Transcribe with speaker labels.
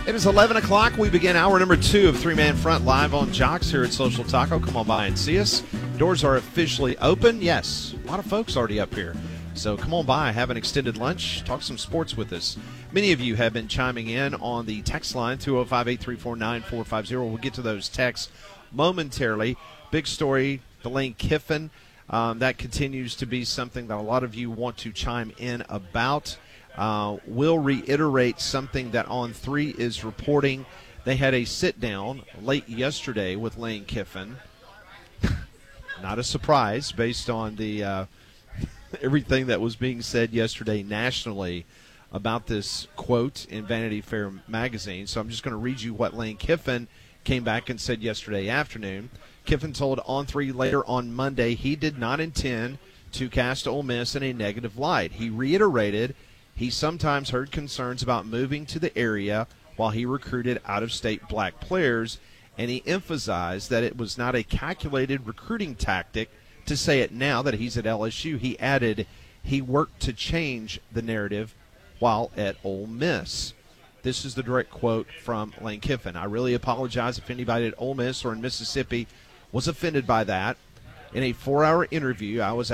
Speaker 1: It is 11 o'clock. We begin hour number 2 of Three Man Front live on Jocks here at Social Taco. Come on by and see us. Doors are officially open. Yes, a lot of folks already up here. So come on by, have an extended lunch, talk some sports with us. Many of you have been chiming in on the text line, 205-834-9450. We'll get to those texts momentarily. Big story, the Lane Kiffin. That continues to be something that a lot of you want to chime in about. We'll reiterate something that On3 is reporting. They had a sit-down late yesterday with Lane Kiffin. Not a surprise based on the everything that was being said yesterday nationally about this quote in Vanity Fair magazine. So I'm just going to read you what Lane Kiffin came back and said yesterday afternoon. Kiffin told On3 later on Monday he did not intend to cast Ole Miss in a negative light. He reiterated he sometimes heard concerns about moving to the area while he recruited out-of-state black players, and he emphasized that it was not a calculated recruiting tactic. To say it now that he's at LSU, he added he worked to change the narrative while at Ole Miss. This is the direct quote from Lane Kiffin. I really apologize if anybody at Ole Miss or in Mississippi was offended by that. In a 4-hour interview, I was